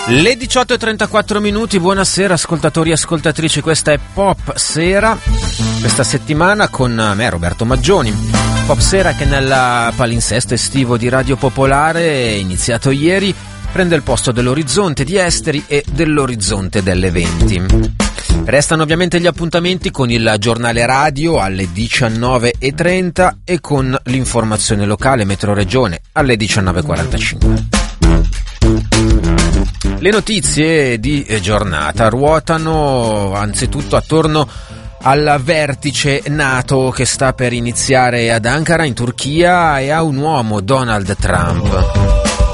Le 18:34, buonasera ascoltatori e ascoltatrici, questa è Pop Sera, questa settimana con me Roberto Maggioni. Pop Sera che nel palinsesto estivo di Radio Popolare, iniziato ieri, prende il posto dell'Orizzonte di Esteri e dell'Orizzonte delle 20. Restano ovviamente gli appuntamenti con il giornale radio alle 19:30 e con l'informazione locale Metro Regione alle 19:45. Le notizie di giornata ruotano anzitutto attorno al vertice NATO che sta per iniziare ad Ankara in Turchia e a un uomo, Donald Trump.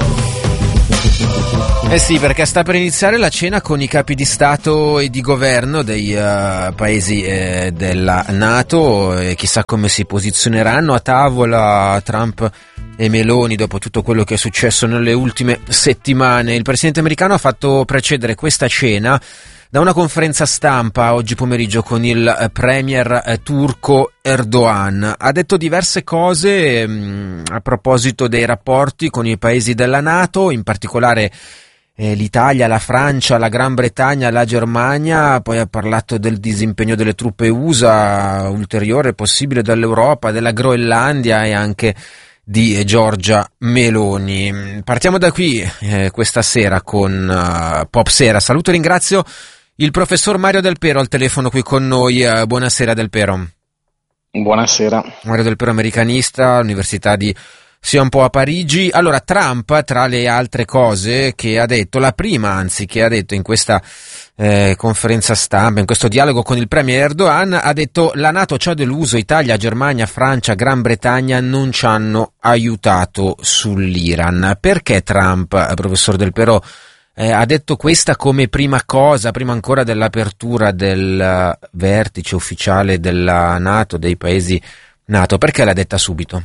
Eh sì, perché sta per iniziare la cena con i capi di Stato e di governo dei paesi della NATO e chissà come si posizioneranno a tavola Trump e Meloni dopo tutto quello che è successo nelle ultime settimane. Il presidente americano ha fatto precedere questa cena da una conferenza stampa oggi pomeriggio con il premier turco Erdogan. Ha detto diverse cose a proposito dei rapporti con i paesi della NATO, in particolare l'Italia, la Francia, la Gran Bretagna, la Germania. Poi ha parlato del disimpegno delle truppe USA ulteriore possibile dall'Europa, della Groenlandia e anche di Giorgia Meloni. Partiamo da qui questa sera con Pop Sera. Saluto e ringrazio il professor Mario Del Pero al telefono qui con noi. Buonasera Del Pero. Buonasera. Mario Del Pero, americanista, Università di Sion Po a Parigi. Allora, Trump, tra le altre cose che ha detto, la prima anzi che ha detto in questa conferenza stampa, in questo dialogo con il premier Erdogan, ha detto: la NATO ci ha deluso, Italia, Germania, Francia, Gran Bretagna non ci hanno aiutato sull'Iran. Perché Trump, professor Del Pero, ha detto questa come prima cosa, prima ancora dell'apertura del vertice ufficiale della NATO, dei paesi NATO? Perché l'ha detta subito?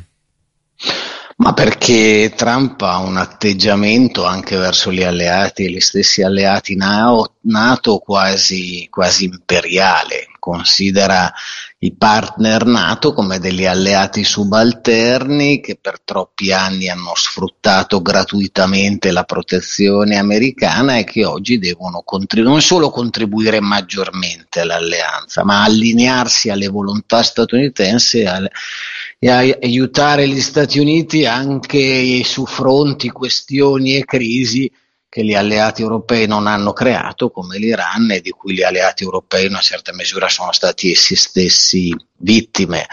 Ma perché Trump ha un atteggiamento anche verso gli alleati e gli stessi alleati NATO quasi imperiale. Considera i partner NATO come degli alleati subalterni che per troppi anni hanno sfruttato gratuitamente la protezione americana e che oggi devono non solo contribuire maggiormente all'alleanza, ma allinearsi alle volontà statunitensi e aiutare gli Stati Uniti anche su fronti, questioni e crisi che gli alleati europei non hanno creato, come l'Iran, e di cui gli alleati europei in una certa misura sono stati essi stessi vittime.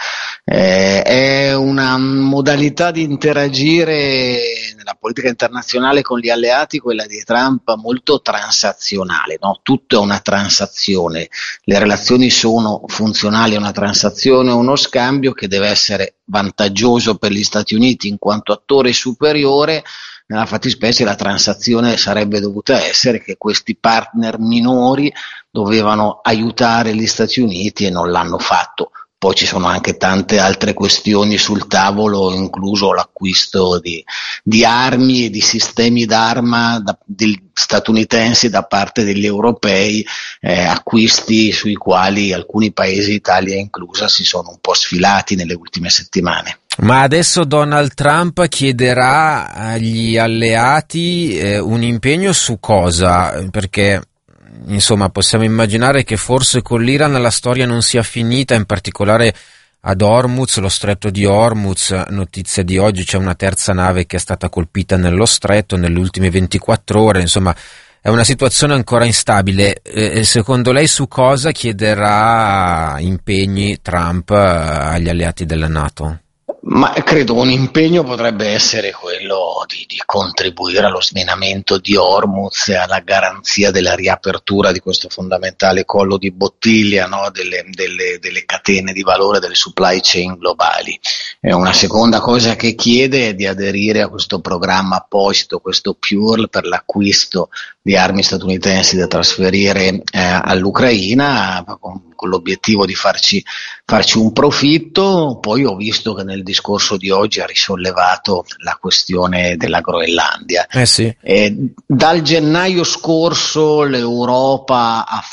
È una modalità di interagire nella politica internazionale con gli alleati, quella di Trump, molto transazionale, no? Tutto è una transazione, le relazioni sono funzionali a una transazione, a uno scambio che deve essere vantaggioso per gli Stati Uniti in quanto attore superiore. Nella fattispecie la transazione sarebbe dovuta essere che questi partner minori dovevano aiutare gli Stati Uniti e non l'hanno fatto. Poi ci sono anche tante altre questioni sul tavolo, incluso l'acquisto di armi e di sistemi d'arma statunitensi da parte degli europei, acquisti sui quali alcuni paesi, Italia inclusa, si sono un po' sfilati nelle ultime settimane. Ma adesso Donald Trump chiederà agli alleati un impegno su cosa? Perché insomma possiamo immaginare che forse con l'Iran la storia non sia finita, in particolare ad Hormuz, lo stretto di Hormuz. Notizia di oggi, c'è una terza nave che è stata colpita nello stretto nelle ultime 24 ore, insomma è una situazione ancora instabile. Secondo lei su cosa chiederà impegni Trump agli alleati della NATO? Ma credo un impegno potrebbe essere quello di contribuire allo sminamento di Hormuz e alla garanzia della riapertura di questo fondamentale collo di bottiglia, no? delle catene di valore, delle supply chain globali. Una seconda cosa che chiede è di aderire a questo programma apposito, questo PURL, per l'acquisto di armi statunitensi da trasferire all'Ucraina, con l'obiettivo di farci un profitto. Poi ho visto che nel discorso di oggi ha risollevato la questione della Groenlandia. Sì. Dal gennaio scorso l'Europa ha fatto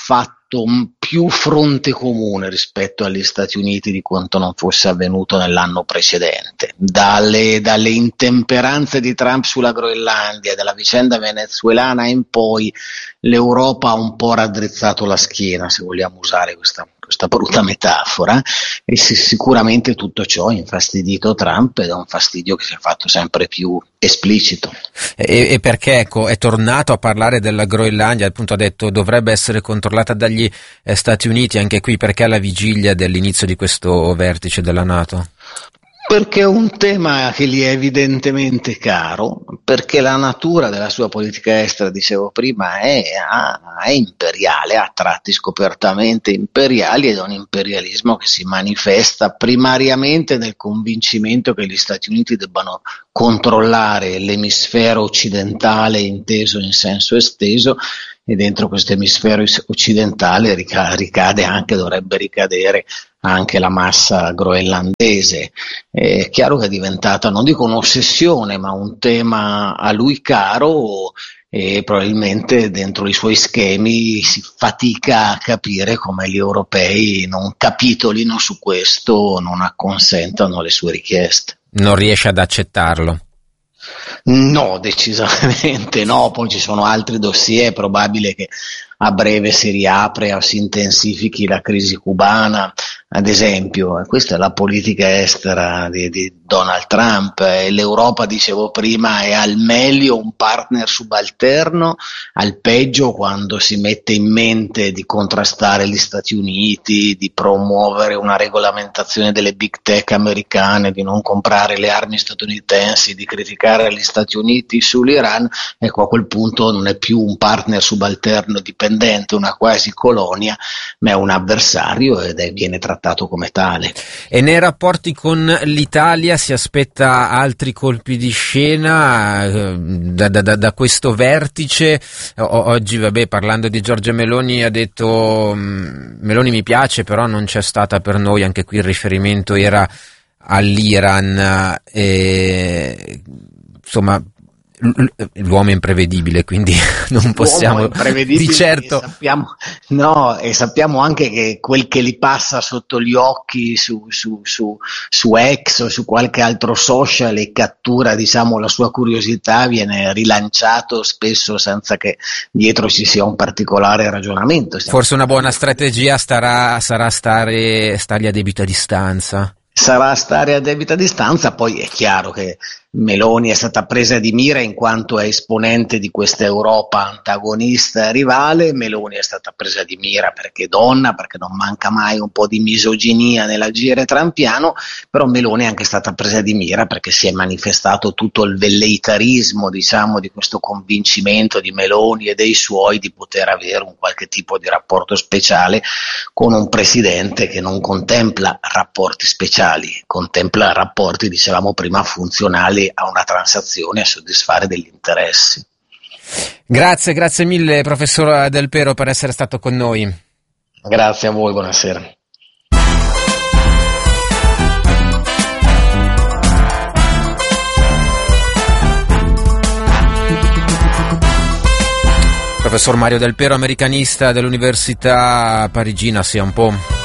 fatto più fronte comune rispetto agli Stati Uniti di quanto non fosse avvenuto nell'anno precedente. Dalle intemperanze di Trump sulla Groenlandia e dalla vicenda venezuelana in poi, l'Europa ha un po' raddrizzato la schiena, se vogliamo usare questa brutta metafora, e sicuramente tutto ciò ha infastidito Trump, ed è un fastidio che si è fatto sempre più esplicito. E perché, ecco, è tornato a parlare della Groenlandia, appunto ha detto dovrebbe essere controllata dagli Stati Uniti, anche qui perché alla vigilia dell'inizio di questo vertice della NATO? Perché è un tema che gli è evidentemente caro, perché la natura della sua politica estera, dicevo prima, è imperiale, a tratti scopertamente imperiali, ed è un imperialismo che si manifesta primariamente nel convincimento che gli Stati Uniti debbano controllare l'emisfero occidentale inteso in senso esteso, e dentro questo emisfero occidentale dovrebbe ricadere anche la massa groenlandese. È chiaro che è diventata, non dico un'ossessione, ma un tema a lui caro, e probabilmente dentro i suoi schemi si fatica a capire come gli europei non capitolino su questo, non acconsentano alle sue richieste. Non riesce ad accettarlo? No, decisamente no. Poi ci sono altri dossier, è probabile che a breve si riapre o si intensifichi la crisi cubana, ad esempio. Questa è la politica estera di Donald Trump. L'Europa, dicevo prima, è al meglio un partner subalterno, al peggio quando si mette in mente di contrastare gli Stati Uniti, di promuovere una regolamentazione delle big tech americane, di non comprare le armi statunitensi, di criticare gli Stati Uniti sull'Iran. Ecco, a quel punto non è più un partner subalterno dipendente, una quasi colonia, ma è un avversario, ed viene trattato come tale. E nei rapporti con l'Italia si aspetta altri colpi di scena da questo vertice? Oggi, parlando di Giorgia Meloni, ha detto Meloni mi piace, però non c'è stata per noi, anche qui il riferimento era all'Iran, insomma l'uomo è imprevedibile, quindi non possiamo di certo. E sappiamo anche che quel che gli passa sotto gli occhi su X o su qualche altro social e cattura, diciamo, la sua curiosità, viene rilanciato spesso senza che dietro ci sia un particolare ragionamento. Forse una buona strategia sarà stargli a debita distanza. Sarà stare a debita distanza. Poi è chiaro che Meloni è stata presa di mira in quanto è esponente di questa Europa antagonista e rivale. Meloni è stata presa di mira perché donna, perché non manca mai un po' di misoginia nell'agire trampiano, però Meloni è anche stata presa di mira perché si è manifestato tutto il velleitarismo, diciamo, di questo convincimento di Meloni e dei suoi di poter avere un qualche tipo di rapporto speciale con un presidente che non contempla rapporti speciali, contempla rapporti, dicevamo prima, funzionali a una transazione, a soddisfare degli interessi. Grazie mille professor Del Pero per essere stato con noi. Grazie a voi, buonasera. Professor Mario Del Pero, americanista dell'Università Parigina, sia un po'